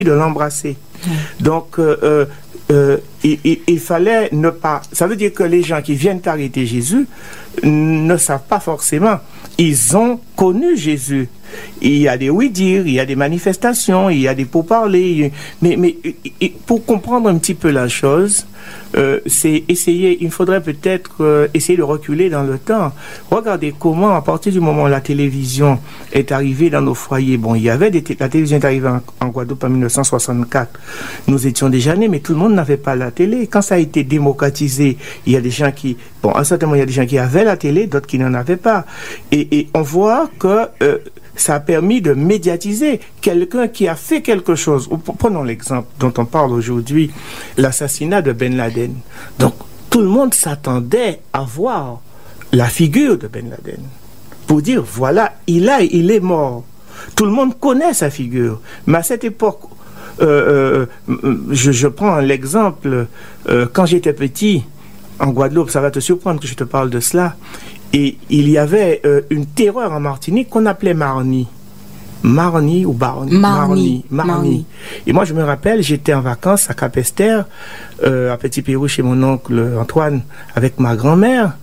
de l'embrasser. Donc, il fallait ne pas... Ça veut dire que les gens qui viennent arrêter Jésus ne savent pas forcément. Ils ont connu Jésus. Il y a des oui-dire, il y a des manifestations, il y a des pourparlers. Mais pour comprendre un petit peu la chose, c'est essayer, il faudrait peut-être essayer de reculer dans le temps. Regardez comment, à partir du moment où la télévision est arrivée dans nos foyers, bon, il y avait la télévision est arrivée en Guadeloupe en 1964. Nous étions déjà nés, mais tout le monde n'avait pas la télé. Quand ça a été démocratisé, il y a des gens qui, bon, à un certain moment, il y a des gens qui avaient la télé, d'autres qui n'en avaient pas. Et on voit que ça a permis de médiatiser quelqu'un qui a fait quelque chose. Prenons l'exemple dont on parle aujourd'hui, l'assassinat de Ben Laden. Donc, tout le monde s'attendait à voir la figure de Ben Laden. Pour dire, voilà, il est mort. Tout le monde connaît sa figure. Mais à cette époque, je prends l'exemple, quand j'étais petit, en Guadeloupe, ça va te surprendre que je te parle de cela, et il y avait une terreur en Martinique qu'on appelait Marni. Marni ou Barni? Marni. Et moi, je me rappelle, j'étais en vacances à Cap-Esther, à Petit-Pérou, chez mon oncle Antoine, avec ma grand-mère.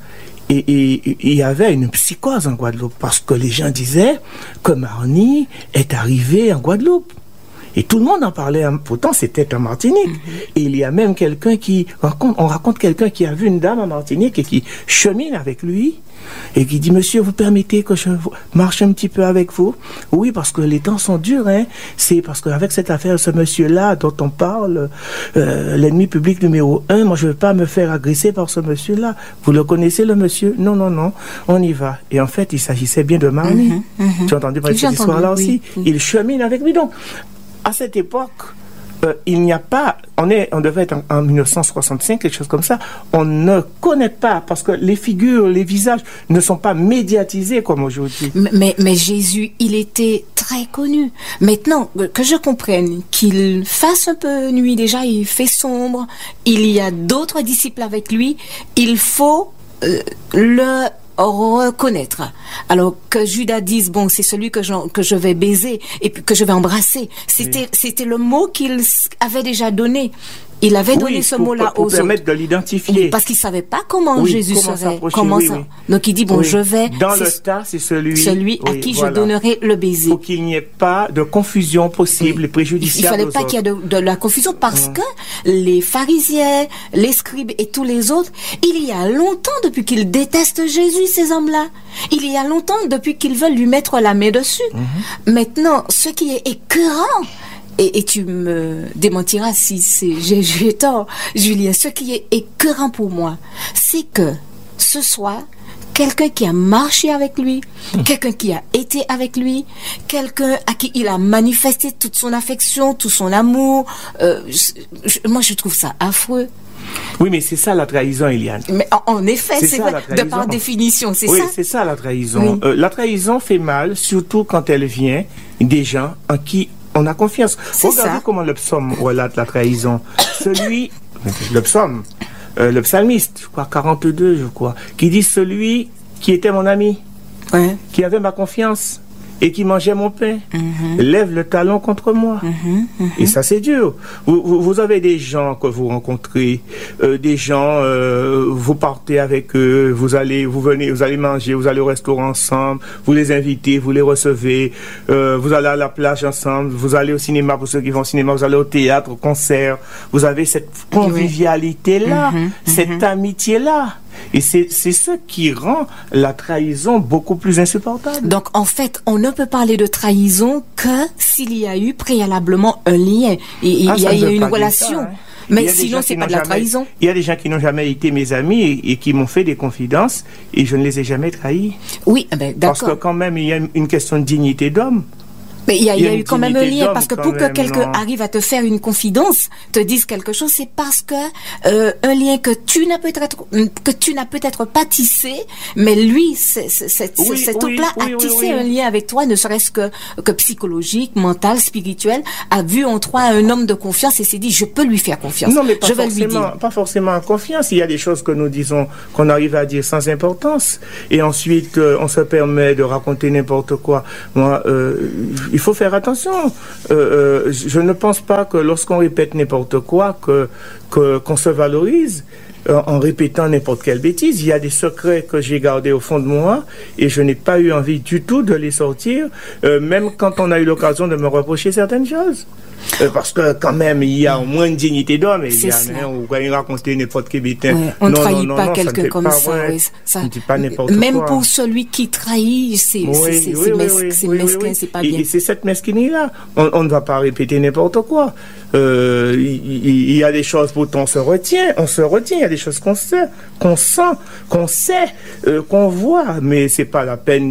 Et il y avait une psychose en Guadeloupe, parce que les gens disaient que Marni est arrivé en Guadeloupe. Et tout le monde en parlait, pourtant c'était en Martinique. Et il y a même quelqu'un on raconte quelqu'un qui a vu une dame en Martinique et qui chemine avec lui et qui dit, monsieur, vous permettez que je marche un petit peu avec vous? Oui, parce que les temps sont durs, hein. C'est parce qu'avec cette affaire, ce monsieur-là dont on parle, l'ennemi public numéro 1, moi je ne veux pas me faire agresser par ce monsieur-là. Vous le connaissez, le monsieur? Non, on y va. Et en fait, il s'agissait bien de Marni. Tu as entendu parler de cette histoire-là aussi? Oui. Il chemine avec lui. Donc, à cette époque, il n'y a pas, on devait être en 1965, quelque chose comme ça, on ne connaît pas, parce que les figures, les visages ne sont pas médiatisés comme aujourd'hui. Mais Jésus, il était très connu. Maintenant, que je comprenne qu'il fasse un peu nuit, déjà il fait sombre, il y a d'autres disciples avec lui, il faut le reconnaître. Alors que Judas dise, bon, c'est celui que je vais baiser et puis que je vais embrasser. C'était le mot qu'il avait déjà donné. Il avait donné ce mot-là aux autres. Pour permettre de l'identifier. Oui, parce qu'il ne savait pas comment Jésus serait. Comment ça. Donc il dit, bon, je vais... Dans le tas, c'est celui à qui je donnerai le baiser. Pour qu'il n'y ait pas de confusion possible et préjudiciable. Il ne fallait pas qu'il y ait de la confusion parce que les pharisiens, les scribes et tous les autres, il y a longtemps depuis qu'ils détestent Jésus, ces hommes-là. Il y a longtemps depuis qu'ils veulent lui mettre la main dessus. Maintenant, ce qui est écœurant, et tu me démentiras si j'ai tort, Julien, ce qui est écœurant pour moi, c'est que ce soit quelqu'un qui a marché avec lui, quelqu'un qui a été avec lui, quelqu'un à qui il a manifesté toute son affection, tout son amour. Moi, je trouve ça affreux. Oui, mais c'est ça la trahison, Eliane. Mais en effet, c'est vrai, de par définition, c'est ça. Oui, c'est ça la trahison. Oui. La trahison fait mal, surtout quand elle vient des gens en qui on a confiance. Regardez comment le psaume relate la trahison. Le psalmiste, je crois, 42, qui dit, celui qui était mon ami, qui avait ma confiance et qui mangeait mon pain, lève le talon contre moi. Et ça, c'est dur. Vous avez des gens que vous rencontrez, des gens, vous partez avec eux, vous allez manger, vous allez au restaurant ensemble, vous les invitez, vous les recevez, vous allez à la plage ensemble, vous allez au cinéma pour ceux qui vont au cinéma, vous allez au théâtre, au concert. Vous avez cette convivialité-là, cette amitié-là. Et c'est ce qui rend la trahison beaucoup plus insupportable. Donc, en fait, on ne peut parler de trahison que s'il y a eu préalablement un lien. Il y a eu une relation. Ça, mais sinon, c'est pas de la trahison. Il y a des gens qui n'ont jamais été mes amis et qui m'ont fait des confidences et je ne les ai jamais trahis. Oui, ben, d'accord. Parce que quand même, il y a une question de dignité d'homme. Mais il y a eu quand même un lien, parce que pour que quelqu'un arrive à te faire une confidence, te dise quelque chose, c'est parce que un lien que tu n'as peut-être pas tissé, mais lui, cet homme-là a tissé un lien avec toi, ne serait-ce que psychologique, mental, spirituel, a vu en toi un homme de confiance et s'est dit, je peux lui faire confiance. Non, mais pas forcément en confiance. Il y a des choses que nous disons, qu'on arrive à dire sans importance, et ensuite on se permet de raconter n'importe quoi. Moi, il faut faire attention. Je ne pense pas que lorsqu'on répète n'importe quoi, qu'on se valorise en répétant n'importe quelle bêtise. Il y a des secrets que j'ai gardés au fond de moi et je n'ai pas eu envie du tout de les sortir, même quand on a eu l'occasion de me reprocher certaines choses. Parce que quand même, il y a au moins une dignité d'homme. Il y a ou quand il raconte n'importe quel bétain. Ouais, on ne trahit pas quelqu'un comme ça. Ouais, ça ne dit pas n'importe quoi. Même pour celui qui trahit, c'est mesquin, c'est pas bien. Et c'est cette mesquinerie-là. On ne va pas répéter n'importe quoi. Il y a des choses pourtant on se retient. Il y a des choses qu'on sait, qu'on sait, qu'on voit, mais c'est pas la peine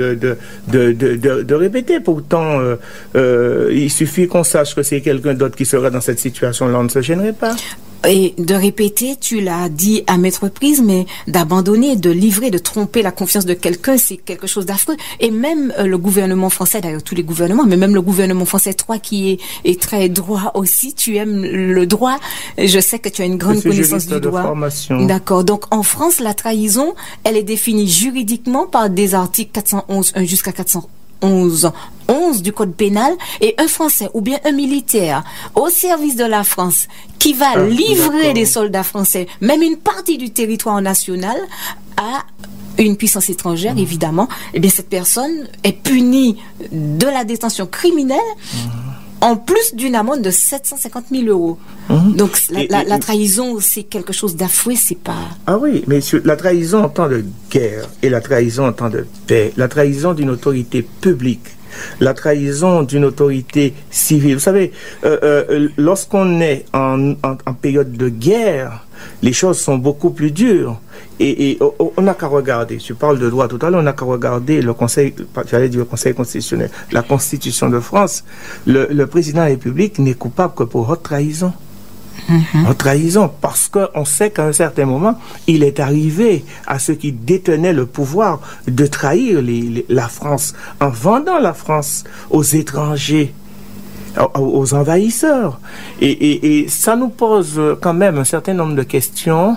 de répéter. Pourtant, il suffit qu'on sache que c'est quelqu'un d'autre qui serait dans cette situation-là, on ne se gênerait pas. Et de répéter, tu l'as dit à maintes reprises, mais d'abandonner, de livrer, de tromper la confiance de quelqu'un, c'est quelque chose d'affreux. Et même le gouvernement français, d'ailleurs tous les gouvernements, mais même le gouvernement français, toi qui est très droit aussi, tu aimes le droit. Je sais que tu as une grande connaissance du droit. Formation. D'accord. Donc en France, la trahison, elle est définie juridiquement par des articles 411 jusqu'à 411 du code pénal, et un Français ou bien un militaire au service de la France qui va livrer des soldats français, même une partie du territoire national, à une puissance étrangère, évidemment, eh bien cette personne est punie de la détention criminelle en plus d'une amende de 750 000 euros. Donc la trahison, c'est quelque chose d'affreux, c'est pas... Ah oui, mais la trahison en temps de guerre et la trahison en temps de paix, la trahison d'une autorité publique, la trahison d'une autorité civile. Vous savez, lorsqu'on est en période de guerre, les choses sont beaucoup plus dures. Et on n'a qu'à regarder, tu parles de droit tout à l'heure, on n'a qu'à regarder le Conseil constitutionnel, la Constitution de France. Le président de la République n'est coupable que pour haute trahison. Haute trahison, parce qu'on sait qu'à un certain moment, il est arrivé à ceux qui détenaient le pouvoir de trahir la France en vendant la France aux étrangers, aux envahisseurs. Et ça nous pose quand même un certain nombre de questions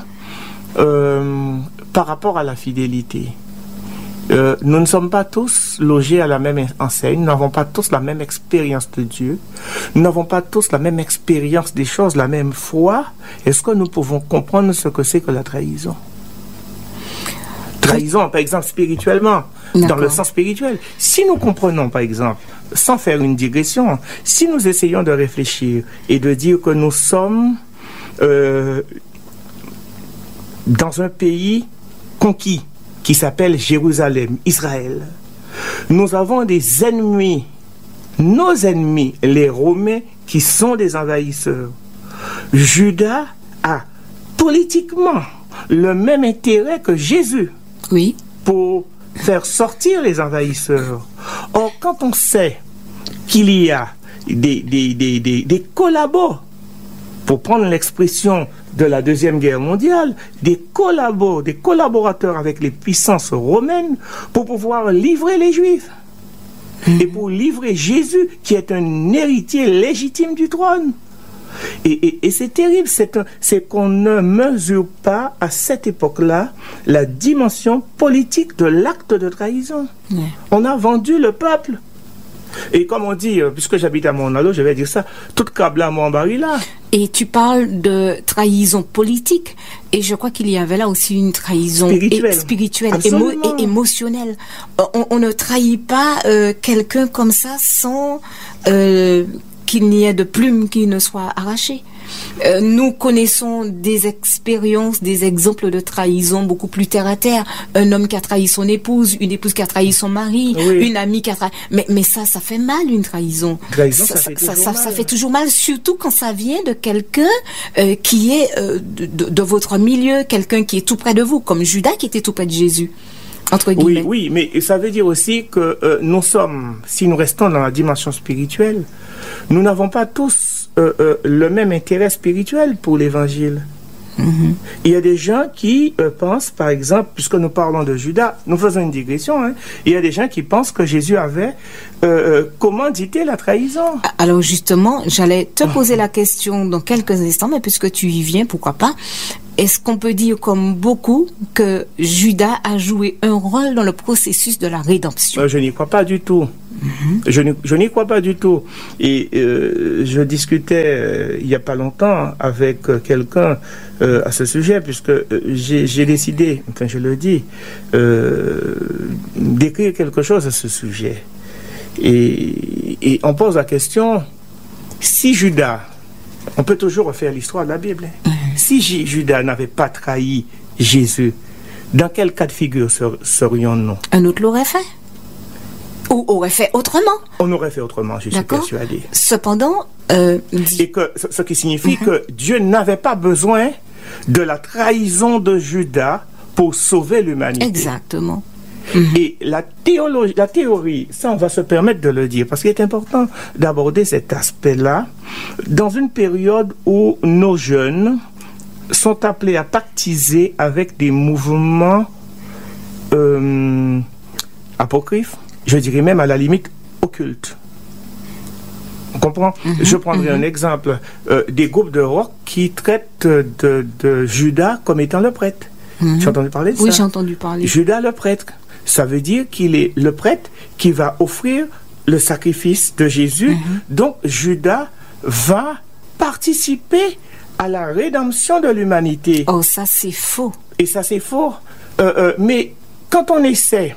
par rapport à la fidélité. Nous ne sommes pas tous logés à la même enseigne, nous n'avons pas tous la même expérience de Dieu, nous n'avons pas tous la même expérience des choses, la même foi. Est-ce que nous pouvons comprendre ce que c'est que la trahison? Trahison, par exemple, spirituellement, dans le sens spirituel. Si nous comprenons, par exemple, sans faire une digression, si nous essayons de réfléchir et de dire que nous sommes dans un pays conquis, qui s'appelle Jérusalem, Israël. Nous avons des ennemis, nos ennemis, les Romains, qui sont des envahisseurs. Judas a politiquement le même intérêt que Jésus pour faire sortir les envahisseurs. Or, quand on sait qu'il y a des collabos, pour prendre l'expression de la Deuxième Guerre mondiale, des collaborateurs avec les puissances romaines pour pouvoir livrer les Juifs et pour livrer Jésus qui est un héritier légitime du trône. Et c'est terrible, c'est qu'on ne mesure pas à cette époque-là la dimension politique de l'acte de trahison. On a vendu le peuple. Et comme on dit, puisque j'habite à Monalo, je vais dire ça, toute câble à mon baril là. Et tu parles de trahison politique, et je crois qu'il y avait là aussi une trahison spirituelle et émotionnelle. On ne trahit pas quelqu'un comme ça sans qu'il n'y ait de plumes qui ne soient arrachées. Nous connaissons des expériences, des exemples de trahison beaucoup plus terre à terre. Un homme qui a trahi son épouse, une épouse qui a trahi son mari, une amie qui a trahi... Mais ça fait mal, une trahison. Ça fait toujours mal, surtout quand ça vient de quelqu'un qui est de votre milieu, quelqu'un qui est tout près de vous, comme Judas qui était tout près de Jésus. Entre guillemets. Oui, mais ça veut dire aussi que nous sommes, si nous restons dans la dimension spirituelle, nous n'avons pas tous le même intérêt spirituel pour l'évangile. Il y a des gens qui pensent, par exemple, puisque nous parlons de Judas, nous faisons une digression, hein, il y a des gens qui pensent que Jésus avait commandité la trahison. Alors justement, j'allais te poser la question dans quelques instants, mais puisque tu y viens, pourquoi pas. est-ce qu'on peut dire, comme beaucoup, que Judas a joué un rôle dans le processus de la rédemption? Je n'y crois pas du tout. Je n'y crois pas du tout. Et je discutais il n'y a pas longtemps avec quelqu'un à ce sujet, puisque j'ai décidé, enfin je le dis, d'écrire quelque chose à ce sujet. Et on pose la question, si Judas, on peut toujours refaire l'histoire de la Bible, si Judas n'avait pas trahi Jésus, dans quel cas de figure serions-nous? Un autre l'aurait fait? Ou aurait fait autrement? On aurait fait autrement, je suis persuadé. Cependant, et que ce qui signifie que Dieu n'avait pas besoin de la trahison de Judas pour sauver l'humanité. Exactement. Et la théorie, ça on va se permettre de le dire, parce qu'il est important d'aborder cet aspect-là dans une période où nos jeunes sont appelés à pactiser avec des mouvements apocryphes, je dirais même à la limite occultes. On comprend? Je prendrai un exemple, des groupes de rock qui traitent de Judas comme étant le prêtre. Tu as entendu parler de ça? Oui, j'ai entendu parler. Judas le prêtre. Ça veut dire qu'il est le prêtre qui va offrir le sacrifice de Jésus. Donc, Judas va participer à la rédemption de l'humanité. Oh, ça c'est faux. Et ça c'est faux. Mais quand on essaie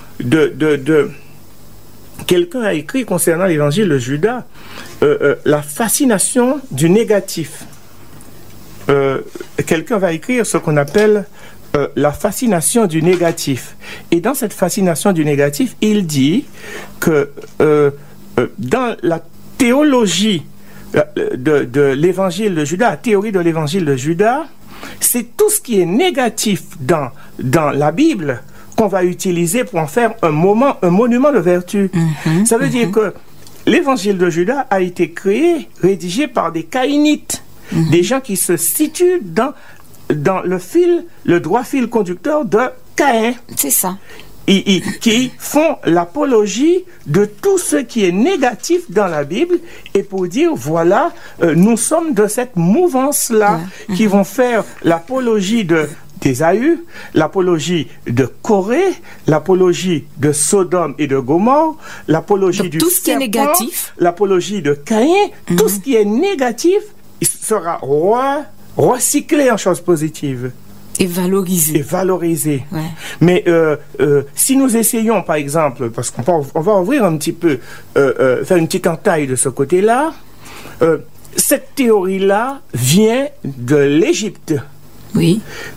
quelqu'un a écrit concernant l'évangile de Judas, la fascination du négatif. Quelqu'un va écrire ce qu'on appelle la fascination du négatif. Et dans cette fascination du négatif, il dit que dans la théologie de l'évangile de Judas, la théorie de l'évangile de Judas, c'est tout ce qui est négatif dans la Bible qu'on va utiliser pour en faire un monument de vertu. Ça veut dire que l'évangile de Judas a été créé, rédigé par des caïnites, des gens qui se situent dans le droit fil conducteur de Caïn. C'est ça. Qui font l'apologie de tout ce qui est négatif dans la Bible, et pour dire, voilà, nous sommes de cette mouvance-là, qui vont faire l'apologie d'Ésaü, l'apologie de Corée, l'apologie de Sodome et de Gomorrhe, l'apologie du tout ce qui est négatif, l'apologie de Caïn, tout ce qui est négatif sera recyclé en choses positives. Et valorisé. Ouais. Mais si nous essayons, par exemple, parce qu'on va ouvrir un petit peu, faire une petite entaille de ce côté-là, cette théorie-là vient de l'Égypte. Oui.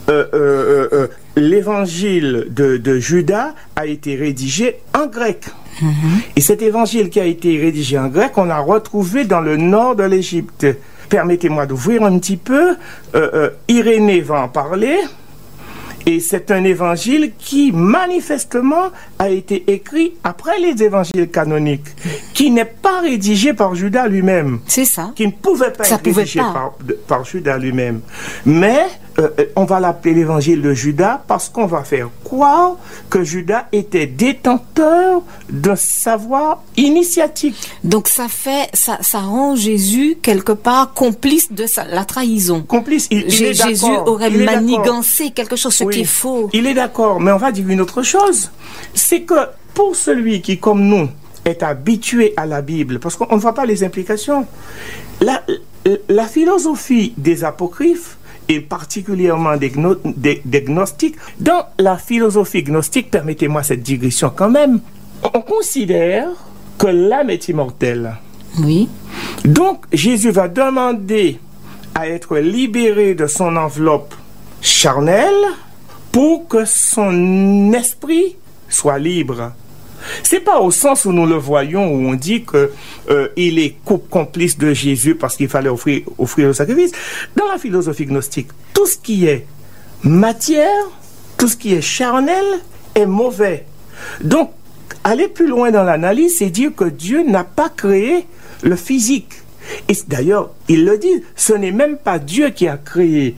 L'évangile de Judas a été rédigé en grec. Et cet évangile qui a été rédigé en grec, on l'a retrouvé dans le nord de l'Égypte. Permettez-moi d'ouvrir un petit peu. Irénée va en parler. Et c'est un évangile qui, manifestement, a été écrit après les évangiles canoniques, qui n'est pas rédigé par Judas lui-même. C'est ça. Qui ne pouvait pas être rédigé par Judas lui-même. Mais on va l'appeler l'évangile de Judas parce qu'on va faire croire que Judas était détenteur d'un savoir initiatique. Donc ça rend Jésus quelque part complice de la trahison. Complice, il est d'accord. Jésus aurait manigancé quelque chose, qui est faux. Il est d'accord, mais on va dire une autre chose. C'est que pour celui qui, comme nous, est habitué à la Bible, parce qu'on ne voit pas les implications, la philosophie des apocryphes, et particulièrement des gnostiques, dans la philosophie gnostique, permettez-moi cette digression quand même, on considère que l'âme est immortelle. Oui. Donc, Jésus va demander à être libéré de son enveloppe charnelle pour que son esprit soit libre. C'est pas au sens où nous le voyons, où on dit que il est complice de Jésus parce qu'il fallait offrir le sacrifice. Dans la philosophie gnostique, tout ce qui est matière, tout ce qui est charnel est mauvais. Donc, aller plus loin dans l'analyse, c'est dire que Dieu n'a pas créé le physique. Et d'ailleurs, il le dit, ce n'est même pas Dieu qui a créé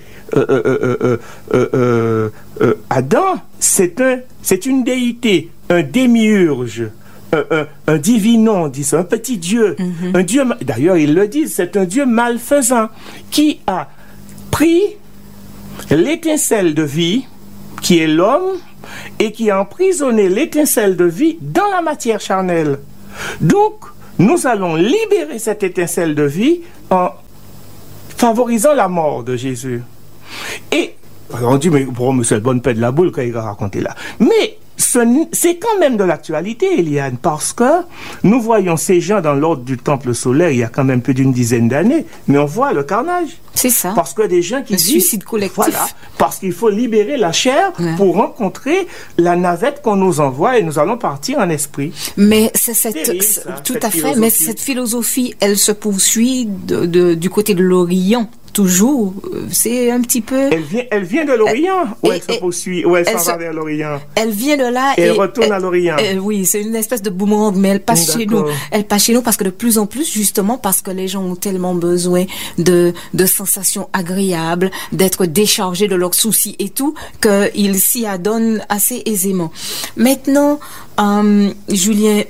Adam, c'est une déité, un démiurge, un divinon, on dit ça, un petit Dieu. Un Dieu, d'ailleurs, il le dit, c'est un Dieu malfaisant qui a pris l'étincelle de vie qui est l'homme et qui a emprisonné l'étincelle de vie dans la matière charnelle. Donc, nous allons libérer cette étincelle de vie en favorisant la mort de Jésus. Et on dit, mais bon, c'est le bon paix de la boule qu'il a raconté là. Mais c'est quand même de l'actualité, Eliane, parce que nous voyons ces gens dans l'ordre du temple solaire il y a quand même plus d'une dizaine d'années, mais on voit le carnage. C'est ça. Parce que des gens qui disent... suicide collectif. Voilà, parce qu'il faut libérer la chair pour rencontrer la navette qu'on nous envoie et nous allons partir en esprit. Mais tout à fait, mais cette philosophie, elle se poursuit du côté de l'Orient. Toujours, c'est un petit peu... Elle vient de l'Orient ou elle se poursuit, ou elle s'en va vers l'Orient? Elle vient de là et elle retourne à l'Orient. Oui, c'est une espèce de boomerang, mais elle passe chez nous. Elle passe chez nous parce que de plus en plus, justement, parce que les gens ont tellement besoin de sensations agréables, d'être déchargés de leurs soucis et tout, qu'ils s'y adonnent assez aisément. Maintenant, Julien,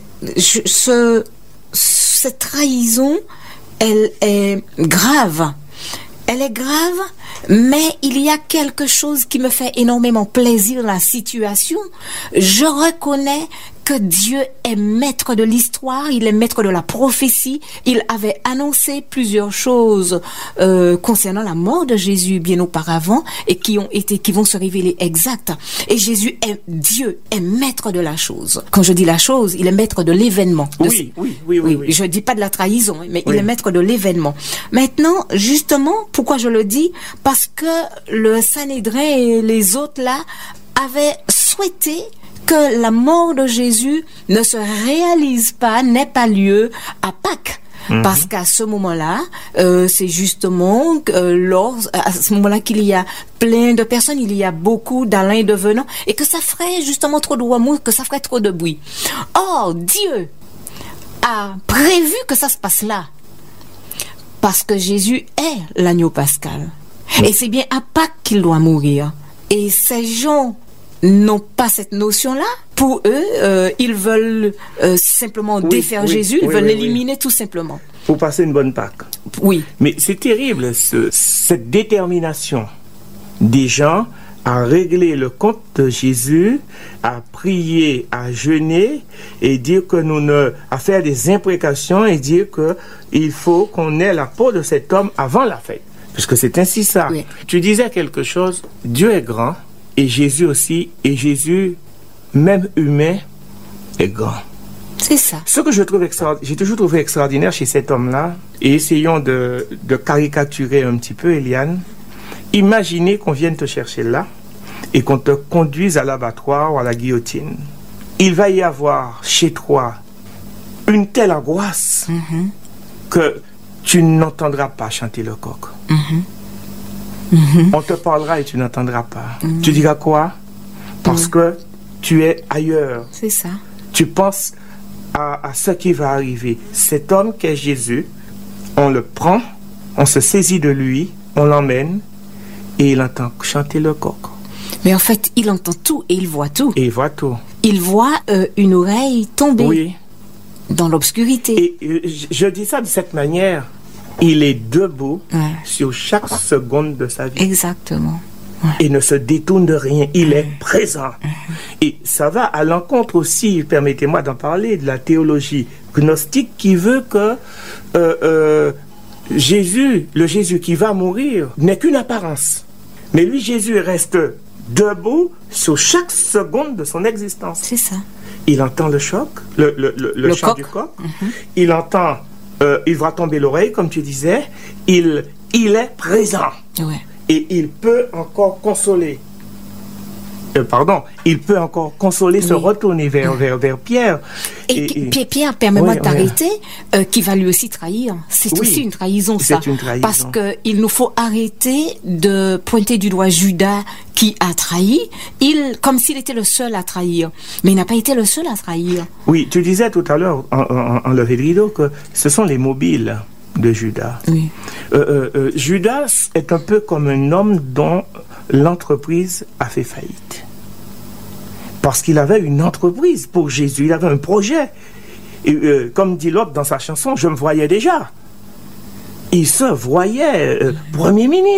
cette trahison, elle est grave. Elle est grave, mais il y a quelque chose qui me fait énormément plaisir dans la situation. Je reconnais que Dieu est maître de l'histoire, il est maître de la prophétie. Il avait annoncé plusieurs choses concernant la mort de Jésus bien auparavant et qui vont se révéler exactes. Et Dieu est maître de la chose. Quand je dis la chose, il est maître de l'événement. Oui. Je dis pas de la trahison, mais il est maître de l'événement. Maintenant, justement, pourquoi je le dis? Parce que le Sanhédrin et les autres là avaient souhaité que la mort de Jésus ne se réalise pas, n'ait pas lieu à Pâques. Parce qu'à ce moment-là, c'est justement à ce moment-là qu'il y a plein de personnes, il y a beaucoup d'allants et de venants, et que ça ferait justement trop de remous, que ça ferait trop de bruit. Or, Dieu a prévu que ça se passe là, parce que Jésus est l'agneau pascal. Et c'est bien à Pâques qu'il doit mourir. Et ces gens n'ont pas cette notion-là. Pour eux, ils veulent simplement défaire Jésus, ils veulent l'éliminer tout simplement. Pour passer une bonne Pâques. Oui. Mais c'est terrible, cette détermination des gens à régler le compte de Jésus, à prier, à jeûner et dire que à faire des imprécations et dire qu'il faut qu'on ait la peau de cet homme avant la fête. Puisque c'est ainsi ça. Oui. Tu disais quelque chose, Dieu est grand. Et Jésus aussi, et Jésus, même humain, est grand. C'est ça. Ce que j'ai toujours trouvé extraordinaire chez cet homme-là, et essayons de caricaturer un petit peu, Eliane, imaginez qu'on vienne te chercher là, et qu'on te conduise à l'abattoir ou à la guillotine. Il va y avoir chez toi une telle angoisse que tu n'entendras pas chanter le coq. On te parlera et tu n'entendras pas. Tu diras quoi? Parce que tu es ailleurs. C'est ça. Tu penses à ce qui va arriver. Cet homme qu'est Jésus, on le prend, on se saisit de lui, on l'emmène et il entend chanter le coq. Mais en fait, il entend tout et il voit tout. Et il voit tout. Il voit une oreille tomber dans l'obscurité. Et je dis ça de cette manière. Il est debout sur chaque seconde de sa vie. Exactement. Et ne se détourne de rien. Il est présent. Et ça va à l'encontre aussi, permettez-moi d'en parler, de la théologie gnostique qui veut que Jésus, le Jésus qui va mourir, n'est qu'une apparence. Mais lui, Jésus reste debout sur chaque seconde de son existence. C'est ça. Il entend le choc, le chant du coq. Il entend... il va tomber l'oreille, comme tu disais. Il est présent. Ouais. Et il peut encore consoler. Il peut encore consoler, se retourner vers Pierre. Et Pierre, permets-moi de t'arrêter, qui va lui aussi trahir. C'est aussi une trahison, ça. C'est une trahison. Parce qu'il nous faut arrêter de pointer du doigt Judas qui a trahi, comme s'il était le seul à trahir. Mais il n'a pas été le seul à trahir. Oui, tu disais tout à l'heure, en levée de rideau, que ce sont les mobiles de Judas. Oui. Judas est un peu comme un homme dont l'entreprise a fait faillite. Parce qu'il avait une entreprise pour Jésus, il avait un projet. Et, comme dit l'autre dans sa chanson, je me voyais déjà. Il se voyait Premier ministre.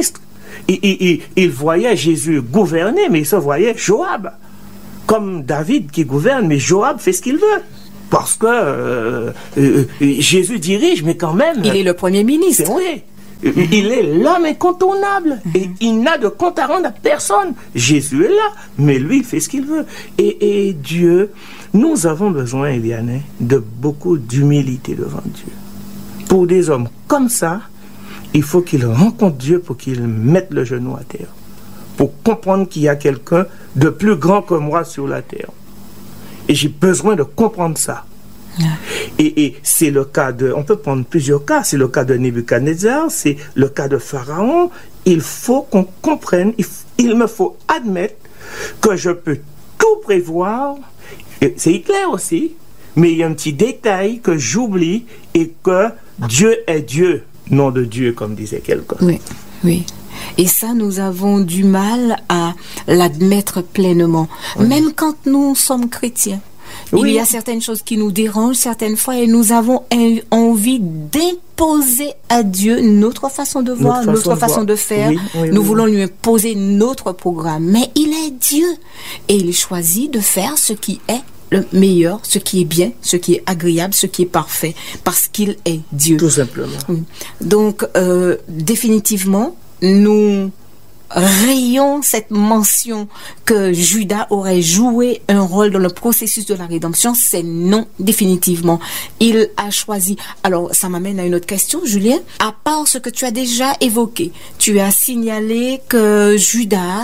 Il voyait Jésus gouverner, mais il se voyait Joab. Comme David qui gouverne, mais Joab fait ce qu'il veut. Parce que Jésus dirige, mais quand même... Il est le premier ministre. C'est vrai. Il est l'homme incontournable. Et il n'a de compte à rendre à personne. Jésus est là, mais lui, il fait ce qu'il veut. Et Dieu, nous avons besoin, Eliane, de beaucoup d'humilité devant Dieu. Pour des hommes comme ça, il faut qu'ils rencontrent Dieu pour qu'ils mettent le genou à terre. Pour comprendre qu'il y a quelqu'un de plus grand que moi sur la terre. Et j'ai besoin de comprendre ça. Et c'est le cas de... On peut prendre plusieurs cas. C'est le cas de Nebuchadnezzar, c'est le cas de Pharaon. Il faut qu'on comprenne, il me faut admettre que je peux tout prévoir. C'est Hitler aussi. Mais il y a un petit détail que j'oublie et que Dieu est Dieu, nom de Dieu, comme disait quelqu'un. Oui, oui. Et ça, nous avons du mal à l'admettre pleinement. Oui. Même quand nous sommes chrétiens. Oui. Il y a certaines choses qui nous dérangent certaines fois et nous avons envie d'imposer à Dieu notre façon de voir, notre façon de faire. Nous voulons lui imposer notre programme. Mais il est Dieu et il choisit de faire ce qui est le meilleur, ce qui est bien, ce qui est agréable, ce qui est parfait, parce qu'il est Dieu. Tout simplement. Donc, définitivement, nous rayons cette mention que Judas aurait joué un rôle dans le processus de la rédemption. C'est non, définitivement. Il a choisi. Alors, ça m'amène à une autre question, Julien. À part ce que tu as déjà évoqué, tu as signalé que Judas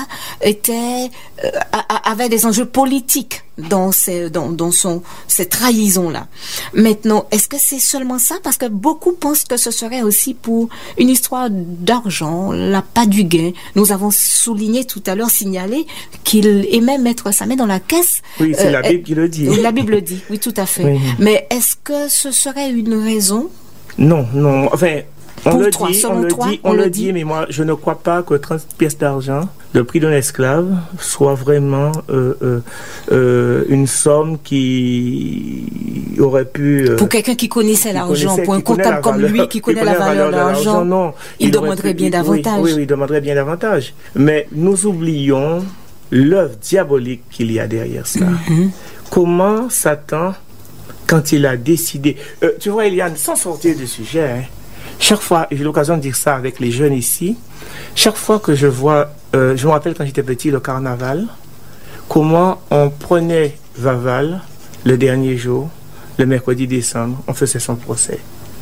avait des enjeux politiques dans cette trahison-là. Maintenant, est-ce que c'est seulement ça? Parce que beaucoup pensent que ce serait aussi pour une histoire d'argent, l'appât du gain. Nous avons souligné tout à l'heure, signalé qu'il aimait mettre sa main dans la caisse. Oui, c'est la Bible qui le dit. La Bible le dit, oui, tout à fait. Oui. Mais est-ce que ce serait une raison? Non, enfin... On le dit, mais moi, je ne crois pas que 30 pièces d'argent, le prix d'un esclave, soit vraiment une somme qui aurait pu... pour quelqu'un qui connaissait l'argent, pour un comptable comme lui, qui connaît la valeur de l'argent, non, il demanderait bien davantage. Oui, il demanderait bien davantage. Mais nous oublions l'œuvre diabolique qu'il y a derrière cela. Comment Satan, quand il a décidé... tu vois, Eliane, sans sortir du sujet... Chaque fois, j'ai l'occasion de dire ça avec les jeunes ici, chaque fois que je vois, je me rappelle quand j'étais petit, le carnaval, comment on prenait Vaval le dernier jour, le mercredi décembre, on faisait son procès.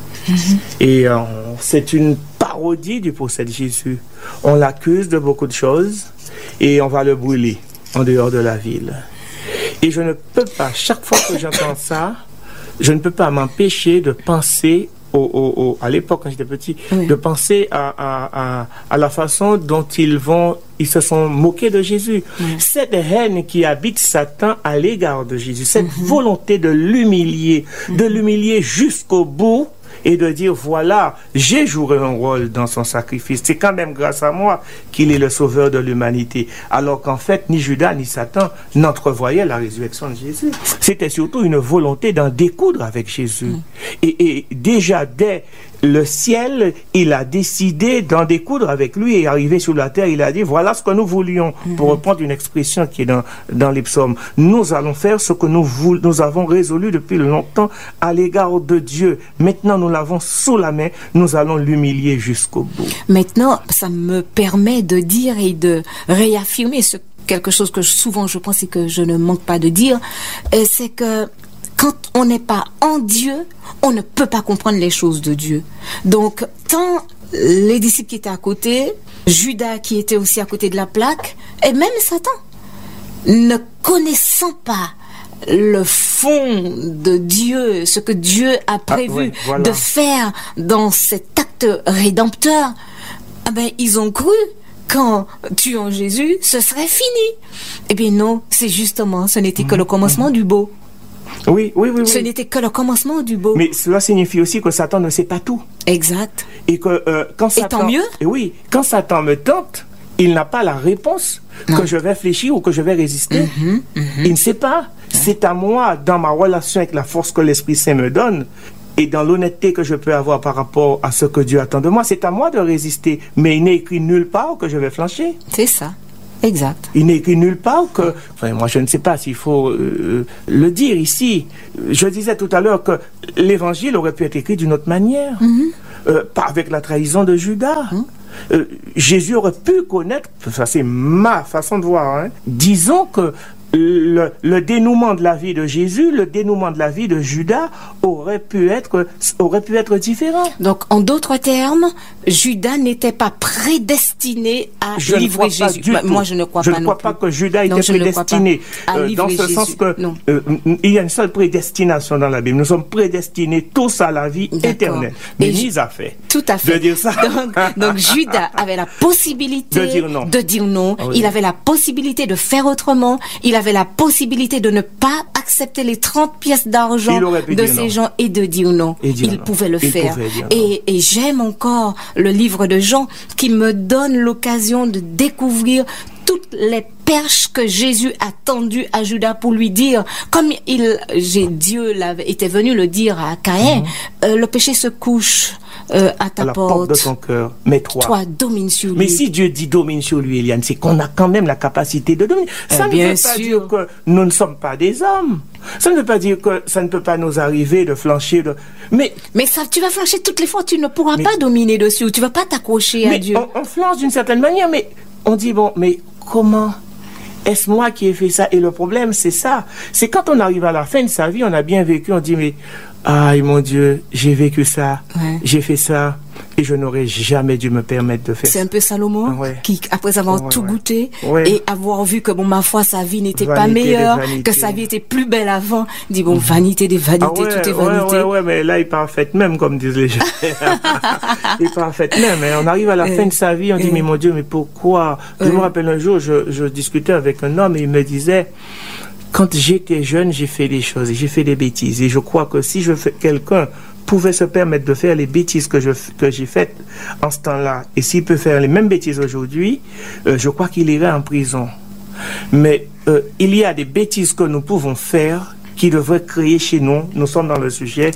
Et c'est une parodie du procès de Jésus. On l'accuse de beaucoup de choses et on va le brûler en dehors de la ville. Et je ne peux pas, chaque fois que j'entends ça, je ne peux pas m'empêcher de penser à l'époque, quand j'étais petit, de penser à la façon dont ils se sont moqués de Jésus. Cette haine qui habite Satan à l'égard de Jésus, cette volonté de l'humilier jusqu'au bout, et de dire, voilà, j'ai joué un rôle dans son sacrifice. C'est quand même grâce à moi qu'il est le sauveur de l'humanité. Alors qu'en fait, ni Judas ni Satan n'entrevoyaient la résurrection de Jésus. C'était surtout une volonté d'en découdre avec Jésus. Et déjà, dès le ciel, il a décidé d'en découdre avec lui et arrivé sur la terre, il a dit, voilà ce que nous voulions, pour reprendre une expression qui est dans les psaumes. Nous allons faire ce que nous avons résolu depuis longtemps à l'égard de Dieu. Maintenant, nous l'avons sous la main, nous allons l'humilier jusqu'au bout. Maintenant, ça me permet de dire et de réaffirmer quelque chose que souvent je pense et que je ne manque pas de dire, c'est que quand on n'est pas en Dieu, on ne peut pas comprendre les choses de Dieu. Donc, tant les disciples qui étaient à côté, Judas qui était aussi à côté de la plaque, et même Satan, ne connaissant pas le fond de Dieu, ce que Dieu a prévu de faire dans cet acte rédempteur, ils ont cru qu'en tuant Jésus, ce serait fini. Eh bien non, c'est justement, ce n'était que le commencement du beau. Oui. Ce n'était que le commencement du beau. Mais cela signifie aussi que Satan ne sait pas tout. Exact. Et que quand Satan... Et tant mieux. Oui, quand Satan me tente, il n'a pas la réponse que je vais fléchir ou que je vais résister. Il ne sait pas. C'est à moi, dans ma relation avec la force que l'Esprit Saint me donne, et dans l'honnêteté que je peux avoir par rapport à ce que Dieu attend de moi, c'est à moi de résister. Mais il n'est écrit nulle part que je vais flancher. C'est ça. Exact. Il n'est écrit nulle part que... Enfin, moi, je ne sais pas s'il faut le dire ici. Je disais tout à l'heure que l'évangile aurait pu être écrit d'une autre manière. Pas avec la trahison de Judas. Jésus aurait pu connaître... Ça, c'est ma façon de voir. Hein. Disons que le dénouement de la vie de Jésus, le dénouement de la vie de Judas aurait pu être différent. Donc, en d'autres termes, Judas n'était pas prédestiné à livrer Jésus. Moi, je ne crois pas. Je ne crois pas que Judas était prédestiné. Dans ce sens que il y a une seule prédestination dans la Bible. Nous sommes prédestinés tous à la vie éternelle. Mais mise à fait. Tout à fait. De dire ça. Donc Judas avait la possibilité de dire non. Oui. Il avait la possibilité de faire autrement. Il avait la possibilité de ne pas accepter les 30 pièces d'argent de ces gens et de dire non. Il pouvait le faire. Et j'aime encore le livre de Jean qui me donne l'occasion de découvrir toutes les perches que Jésus a tendues à Judas pour lui dire, comme Dieu était venu le dire à Caïn, le péché se couche à ta porte de ton cœur. Mais toi domine sur lui. Mais si Dieu dit domine sur lui, Eliane, c'est qu'on a quand même la capacité de dominer. Ça ne veut pas dire que nous ne sommes pas des hommes. Ça ne veut pas dire que ça ne peut pas nous arriver de flancher. Mais ça, tu vas flancher toutes les fois, tu ne pourras pas dominer dessus. Tu ne vas pas t'accrocher à Dieu. On flanche d'une certaine manière, mais on dit, bon, mais comment est-ce moi qui ai fait ça? Et le problème, c'est ça. C'est quand on arrive à la fin de sa vie, on a bien vécu, on dit, mais, aïe mon Dieu, j'ai vécu ça, j'ai fait ça, et je n'aurais jamais dû me permettre de faire ça. C'est un peu Salomon, qui, après avoir tout goûté, et avoir vu que, ma foi, sa vie n'était pas meilleure, que sa vie était plus belle avant, dit, vanité des vanités, tout est vanité. Mais là, il parfait même, comme disent les gens. Il parfait même, et on arrive à la fin de sa vie, on dit, mais mon Dieu, mais pourquoi? Je me rappelle un jour, je discutais avec un homme, et il me disait, quand j'étais jeune, j'ai fait des choses, j'ai fait des bêtises. Et je crois que si quelqu'un pouvait se permettre de faire les bêtises que j'ai faites en ce temps-là, et s'il peut faire les mêmes bêtises aujourd'hui, je crois qu'il irait en prison. Mais il y a des bêtises que nous pouvons faire qui devraient créer chez nous sommes dans le sujet,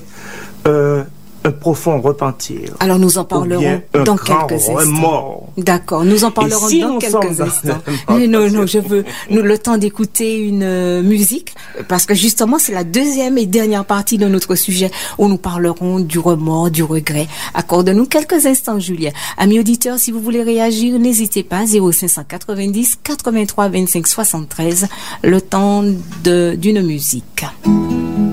un profond repentir. Alors nous en parlerons dans quelques instants. D'accord, nous en parlerons dans quelques instants. Non, je veux le temps d'écouter une musique parce que justement c'est la deuxième et dernière partie de notre sujet où nous parlerons du remords, du regret. Accorde-nous quelques instants, Julien. Amis auditeurs, si vous voulez réagir, n'hésitez pas, 0590 83 25 73, le temps d'une musique.